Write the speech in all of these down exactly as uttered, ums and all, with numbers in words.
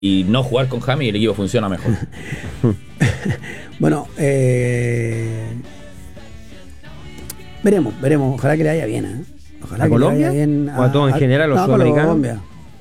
y no jugar con James y el equipo funciona mejor. Bueno, eh, veremos, veremos. Ojalá que le vaya bien, ¿eh? Ojalá ¿A que Colombia? le vaya bien ¿O a todos en general, los no, sudamericanos? Colombia.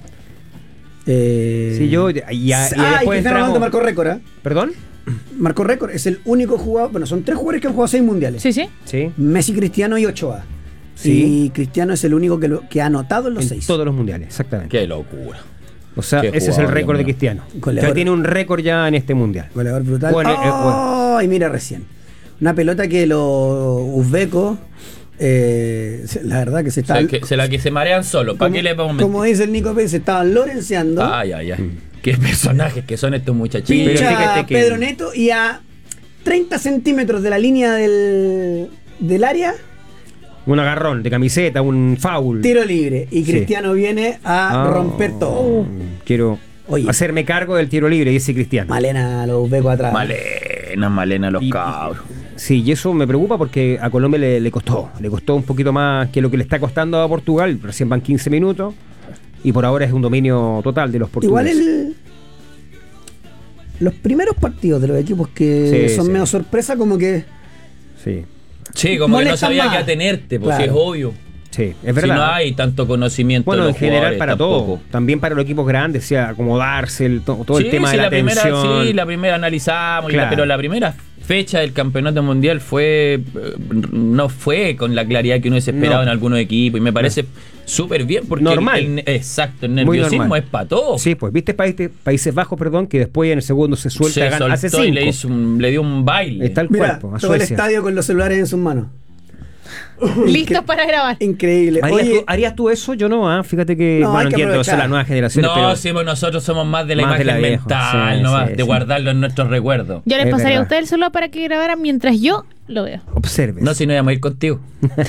Eh, Sí, yo. Y, y, y ah, y después Cristiano entramos... Ronaldo marcó récord, ¿eh? ¿Perdón? Marcó récord. Es el único jugador. Bueno, son tres jugadores que han jugado seis mundiales: Sí, sí. Sí. Messi, Cristiano y Ochoa. Sí. Y Cristiano es el único que, lo, que ha anotado en los En seis. todos los mundiales, exactamente. Qué locura. O sea, Qué ese es el jugador, récord de Dios mío. Cristiano. Goleador. Ya tiene un récord ya en este mundial. Goleador brutal. Bueno, eh, ¡Oh! Y mira recién. Una pelota que los uzbecos, eh, se- la verdad que se O sea, estaban. que, se la que se marean solo. ¿Para como, qué le vamos a meter? como dice el Nico Pérez, se estaban lorenceando. Ay, ay, ay. Qué personajes que son estos muchachitos. Pero Pincha fíjate que- Pedro Neto y a treinta centímetros de la línea del, del área, Un agarrón de camiseta, un foul. tiro libre. Y Sí. Cristiano viene a Ah, romper todo. Quiero Oye. hacerme cargo del tiro libre, dice Cristiano. Malena a los uzbecos atrás. Malena, Malena, los Y- cabros. Sí, y eso me preocupa porque a Colombia le, le costó. Le costó un poquito más que lo que le está costando a Portugal. Recién van quince minutos. Y por ahora es un dominio total de los Igual portugueses. el, los primeros partidos de los equipos que Sí, son sí. medio sorpresa, como que Sí, Sí, como que no molestan sabía más. qué atenerte, pues Claro. sí, es obvio. sí, es Si verdad. no hay tanto conocimiento Bueno, de en los general jugadores para tampoco. todo. También para los equipos grandes, o sea, acomodarse, el, to- todo Sí, el tema sí, de la, primera, atención. sí, la primera analizamos, y la- Claro. pero la primera fecha del campeonato mundial fue eh, no fue con la claridad que uno se esperaba No. en algunos equipos y me parece súper bien porque Normal. el- el- exacto, el Muy nerviosismo normal. es para todo. Sí, pues viste Países, Países Bajos, perdón, que después en el segundo se suelta, se gana- soltó hace y cinco. le, hizo un- le dio un baile. Está el mira, cuerpo, a todo el Suecia. estadio con los celulares en sus manos. Listos para grabar. Increíble. ¿Harías, Oye, tú, harías tú eso? Yo no, ah, fíjate que, No, hay bueno, que entiendo, son aprovechar. las nuevas generaciones, No, pero sí, pues nosotros somos más de la Más de imagen la vieja, mental, sí, nomás, sí, de sí. guardarlo en nuestros recuerdos. Yo les Es pasaría a verdad. ustedes solo para que grabaran mientras yo lo veo. observes. No, si no íbamos a ir contigo.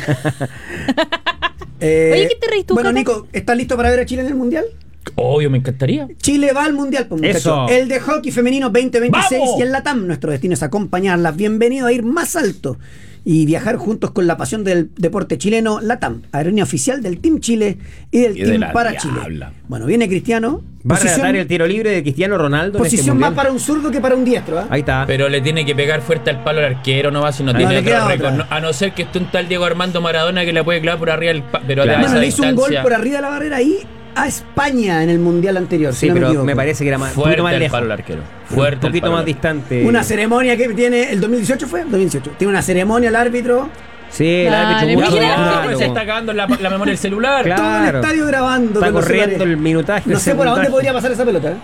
eh, Oye, ¿qué te reís tú, Bueno, Cata? Nico, ¿estás listo para ver a Chile en el Mundial? Obvio, me encantaría. Chile va al Mundial, pues, muchachos. Eso. El de hockey femenino veinte veintiséis ¡Vamos! y el LATAM. Nuestro destino es acompañarlas. Bienvenido a ir más alto y viajar juntos con la pasión del deporte chileno. LATAM, aerolínea oficial del Team Chile y del Y de Team la para Diabla. Chile. Bueno, viene Cristiano. Va a Posición, relatar el tiro libre de Cristiano Ronaldo en este posición más mundial. para un zurdo que para un diestro. ¿eh? Ahí está. Pero le tiene que pegar fuerte al palo al arquero, no va si no No, tiene le otro queda récord. otra. No- a no ser que esté un tal Diego Armando Maradona que le puede clavar por arriba el pa- pero Claro. de Bueno, esa le hizo un gol distancia, por arriba de la barrera ahí a España en el Mundial anterior. si Sí, no pero equivoco. me parece que era más, un fuerte poquito más el lejos. palo al arquero. Un Fuerte el poquito palo más al arquero. distante. Una ceremonia que tiene. ¿El dos mil dieciocho fue? dos mil dieciocho. Tiene una ceremonia el árbitro. Sí, el Dale, árbitro Ya, muy imagínate. pues, claro. se está acabando la, la memoria del celular. Claro. Todo el estadio grabando. Está con los corriendo celulares. el minutaje. No el sé por a dónde secundaje. podría pasar esa pelota. ¿eh?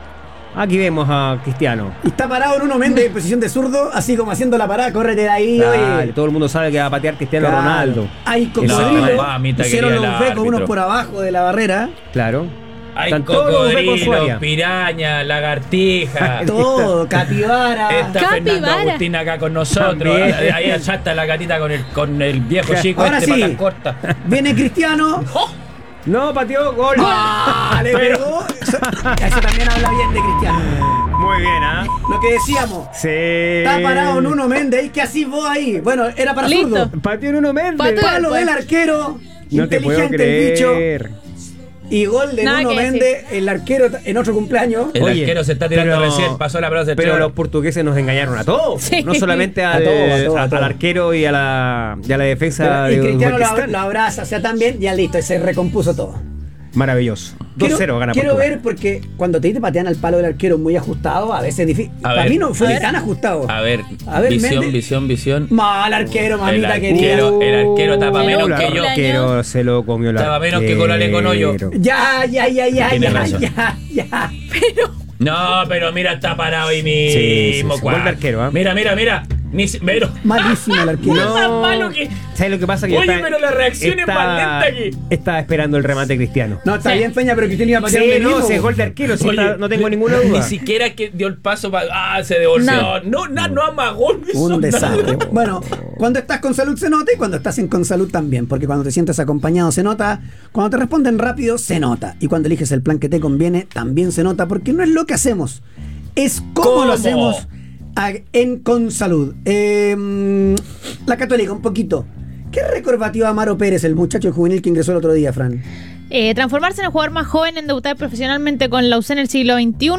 Aquí vemos a Cristiano. Y está parado Nuno Méndez en posición de zurdo, así como haciendo la parada, córrete de ahí, Dale, oye. todo el mundo sabe que va a patear Cristiano Claro. Ronaldo. Hay No, cocodrilo, mamita hicieron querida, los el becos, unos árbitro. por abajo de la barrera. Claro. Hay Están todos los becos en su cocodrilos, área. piraña, lagartija. Todo, capibara. Está Fernando Capibara. Agustín acá con nosotros. También. Ahí allá está la gatita con el, con el viejo chico Ahora este sí. patas cortas. Viene Cristiano. No, pateó, gol. ¡Ah! Le Pero- pegó. Eso, eso también habla bien de Cristiano. Muy bien, ¿ah? Lo que decíamos. Sí. Está parado Nuno Méndez. ¿Qué así vos ahí? Bueno, era para Listo. zurdo. Pateó Nuno Méndez. Pateó. Palo Pues. del arquero. No te puedo inteligente el bicho. creer. Y gol de Nada Nuno que decir. Méndez, el arquero en otro cumpleaños. El Oye, arquero se está tirando pero- recién, pasó la brasa de Pero tres los horas. portugueses nos engañaron a todos. Sí. No solamente A al, todos, a todos, a a- todos. al arquero y a la, y a la defensa Pero- y de Cristiano lo, Uzbekistán. lo abraza, o sea, también, ya listo, y se recompuso todo. Maravilloso. dos Quiero, cero gana quiero Portugal. ver porque cuando te te patean al palo del arquero muy ajustado, a veces es difícil. A Para ver. mí no fue A ni ver. tan ajustado. A ver, A ver, visión, Méndez. visión, visión. Mal arquero, El mamita querida. arquero, el arquero tapa El menos hombre. que yo. El arquero se lo comió la Estaba menos que Colale con hoyo. Ya, ya, ya, ya, Tiene ya, razón. ya, ya. No, pero mira, está parado ahí Sí, sí, mismo. sí. cual. Buen arquero, ¿ah? Mira, mira, mira. Ni si- pero, Malísimo el arquero. No. más malo que- ¿Sabes lo que pasa? Que Oye, está- pero la reacción es está- más lenta aquí. Estaba esperando el remate cristiano. No, está Sí. bien, Peña, pero que tenía para Sí, patear no, mismo. se gol de arquero, sí, Oye, está- no tengo ninguna Ni duda. siquiera que dio el paso para. Ah, se divorció. No. No, no, no, amagó. No hizo Un desastre. nada. Bueno, cuando estás con salud se nota y cuando estás sin con salud también, porque cuando te sientes acompañado se nota, cuando te responden rápido se nota, y cuando eliges el plan que te conviene también se nota, porque no es lo que hacemos, es cómo, ¿Cómo? lo hacemos a- en con salud. Eh, la Católica, un poquito. ¿Qué récord batió Amaro Pérez, el muchacho juvenil que ingresó el otro día, Fran? Eh, transformarse en el jugador más joven en debutar profesionalmente con la U C en el siglo veintiuno.